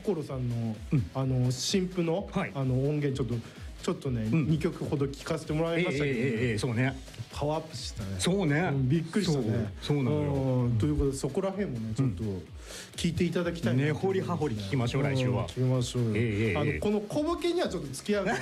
心さんの新譜の音源ちょっとね2曲ほど聴かせてもらいましたけど、 そうね、 パワーアップしたね。 そうね、 びっくりしたね。 そうなのよ。 ということでそこら辺もねちょっと聞いていただきたいな。 根掘り葉掘り聞きましょう、来週は。 聞きましょうよ。この小ボケにはちょっと付き合うの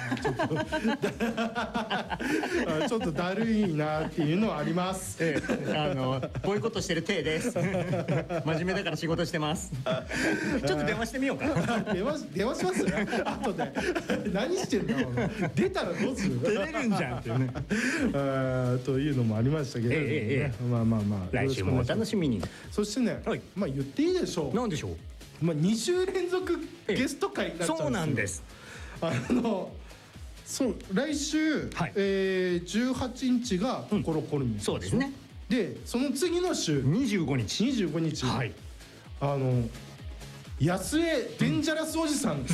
はちょっとだるいなっていうのはあります。 ボイコットしてる体です。真面目だから仕事してます。ちょっと電話してみようか。 電話しますよ。後で何してんだろう。出たらどうする。 出れるんじゃんっていうね。 というのもありましたけど、まあ来週もお楽しみに。 そしてね、まあ言っていいでしょう。 なんでしょう。 まあ2週連続ゲスト会になっちゃうんですよ。 そうなんです。 そう来週18日がコロコロに。 そうですね。 でその次の週 25日。はい。 安江デンジャラスおじさん。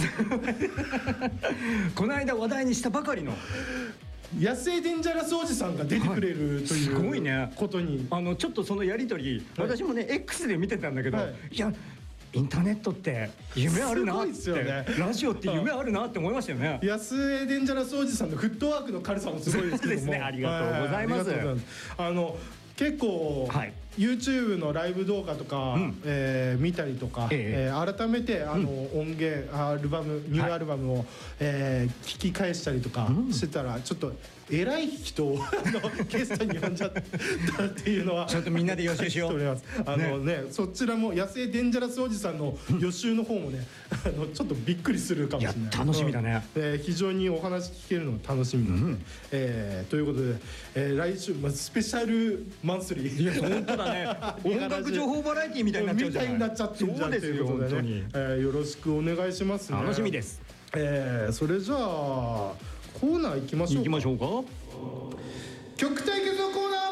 この間話題にしたばかりの安江デンジャラスおじさんが出てくれるという、すごいねことに、 ちょっとそのやり取り、私もね X で見てたんだけど、いやインターネットって夢あるなって、ラジオって夢あるなって思いましたよね。 安江デンジャラスおじさんのフットワークの軽さもすごいですけども、 ありがとうございます。 結構、YouTube のライブ動画とか、見たりとか、改めて音源ニューアルバムを、聞き返したりとかしてたら、ちょっと偉い人をゲストに呼んじゃったっていうのはちょっとみんなで予習しよう。 そちらも安江デンジャラスおじさんの予習の方もねちょっとびっくりするかもしれない。 楽しみだね。 非常にお話聞けるの楽しみなので、ということで来週スペシャルマンスリー。 いや本当だね。音楽情報バラエティみたいになっちゃうじゃない。 みたいになっちゃってるじゃんということでね、よろしくお願いしますね。 楽しみです。 それじゃあコーナー行きましょうか。曲対決のコーナ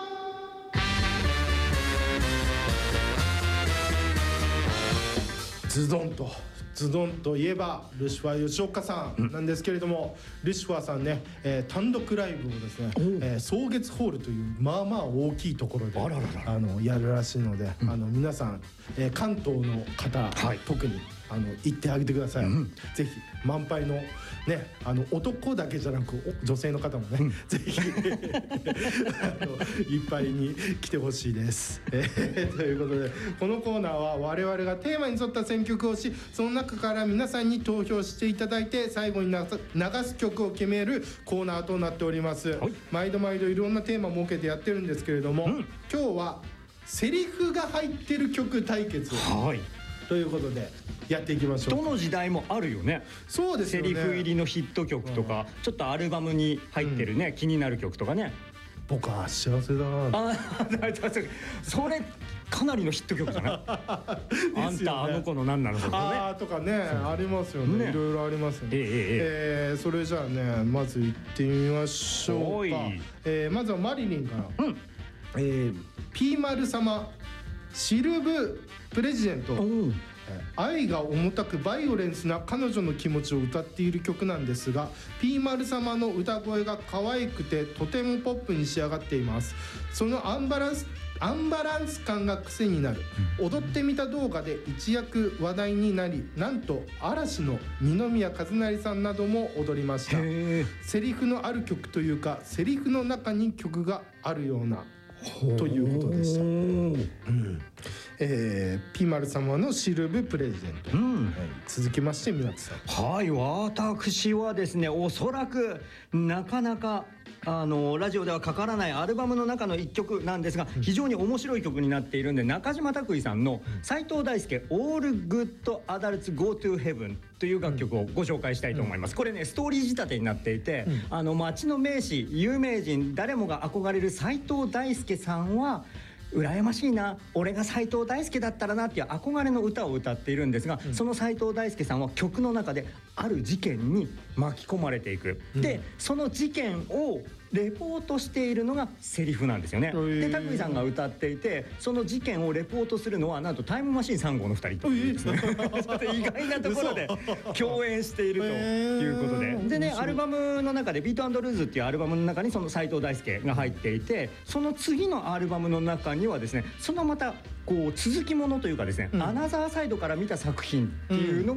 ー。ズドンといえばルシファー吉岡さんなんですけれども、ルシファーさんね、単独ライブをですね、草月ホールというまあまあ大きいところでやるらしいので、皆さん、関東の方、特に行ってあげてください。ぜひ満杯のね、男だけじゃなく女性の方もね、ぜひいっぱいに来てほしいです。ということでこのコーナーは我々がテーマに沿った選曲をし、その中から皆さんに投票していただいて最後に流す曲を決めるコーナーとなっております。毎度いろんなテーマを設けてやってるんですけれども、今日はセリフが入ってる曲対決ということでやっていきましょう。 どの時代もあるよね。 そうですよね。 セリフ入りのヒット曲とか、ちょっとアルバムに入ってるね、気になる曲とかね。 僕は幸せだな。 それかなりのヒット曲じゃない。あんたあの子の何なのとかね。 とかね、ありますよね。いろいろありますよね。それじゃあね、まず行ってみましょうか。まずはマリリンから。ピーマル様シルブプレジデント。愛が重たくバイオレンスな彼女の気持ちを歌っている曲なんですが、ピーマル様の歌声が可愛くてとてもポップに仕上がっています。そのアンバランス感が癖になる、踊ってみた動画で一躍話題になり、なんと嵐の二宮和也さんなども踊りました。セリフのある曲というか、セリフの中に曲があるようなということでした。ピーマル様のシルブプレジデント。続きまして皆さん。 私はですね、おそらくなかなかラジオではかからないアルバムの中の一曲なんですが、非常に面白い曲になっているんで、中島拓井さんの斉藤大輔 All Good Adults Go to Heaven という楽曲をご紹介したいと思います。これね、ストーリー仕立てになっていて、町の名士有名人誰もが憧れる斉藤大輔さんは羨ましいな、俺が斉藤大輔だったらなっていう憧れの歌を歌っているんですが、その斉藤大輔さんは曲の中である事件に巻き込まれていく。でその事件をレポートしているのがセリフなんですよね。で拓井さんが歌っていて、その事件をレポートするのはなんとタイムマシーン3号の2人というですね、ちょっと意外なところで共演しているということで、でね、アルバムの中でビート&ルーズっていうアルバムの中にその斉藤大輔が入っていて、その次のアルバムの中にはですね、そのまたこう続きものというかですね、アナザーサイドから見た作品っていうの